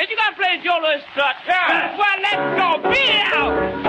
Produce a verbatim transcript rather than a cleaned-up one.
If you gotta play Joe Louis Strut, well, let's go. Beat it out.